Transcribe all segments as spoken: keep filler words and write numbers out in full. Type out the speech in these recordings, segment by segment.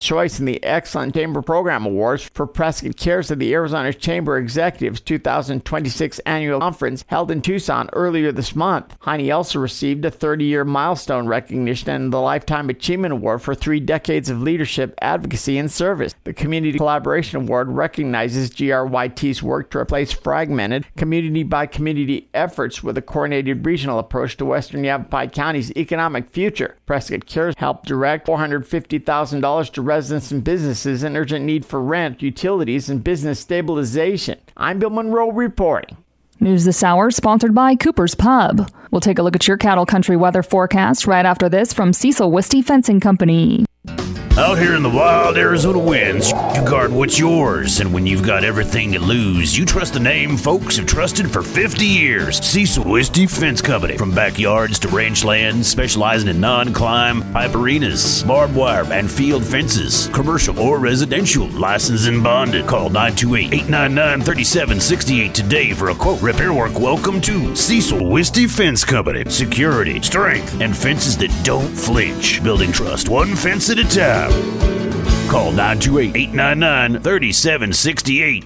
choice in the Excellent Chamber Program Awards for Prescott Cares of the Arizona Chamber Executives two thousand twenty-six Annual Conference held in Tucson earlier this month. Heine also received a thirty-year milestone recognition and the Lifetime Achievement Award for three decades of leadership, advocacy, and service. The Community Collaboration Award recognizes G R Y T's work to replace fragmented community-by-community efforts with a coordinated regional approach to Western Yavapai County's economic future. Prescott Cares helped direct four hundred fifty thousand dollars to residents and businesses in urgent need for rent, utilities, and business stabilization. I'm Bill Monroe reporting. News this hour sponsored by Cooper's Pub. We'll take a look at your cattle country weather forecast right after this from Cecil Wisty Fencing Company. Out here in the wild Arizona winds, you guard what's yours. And when you've got everything to lose, you trust the name folks have trusted for fifty years. Cecil Wisty Fence Company. From backyards to ranch lands, specializing in non-climb, pipe arenas, barbed wire, and field fences. Commercial or residential, licensed and bonded. Call nine two eight, eight nine nine, three seven six eight today for a quote. Repair work. Welcome to Cecil Wisty Fence Company. Security, strength, and fences that don't flinch. Building trust one fence at a time. Call nine two eight, eight nine nine, three seven six eight.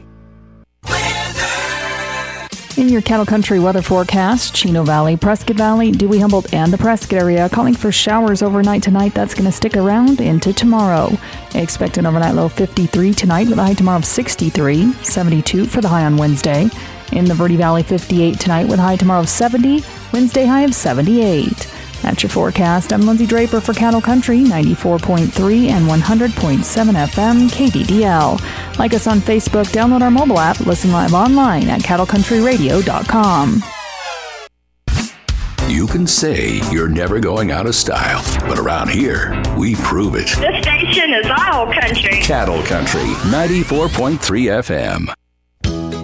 In your cattle country weather forecast, Chino Valley, Prescott Valley, Dewey, Humboldt, and the Prescott area calling for showers overnight tonight. That's going to stick around into tomorrow. Expect an overnight low of fifty-three tonight with a high tomorrow of sixty-three, seventy-two for the high on Wednesday. In the Verde Valley, fifty-eight tonight with a high tomorrow of seventy, Wednesday high of seventy-eight. That's your forecast. I'm Lindsay Draper for Cattle Country, ninety-four point three and one hundred point seven F M K D D L. Like us on Facebook, download our mobile app, listen live online at cattle country radio dot com. You can say you're never going out of style, but around here, we prove it. This station is all country. Cattle Country, ninety-four point three F M.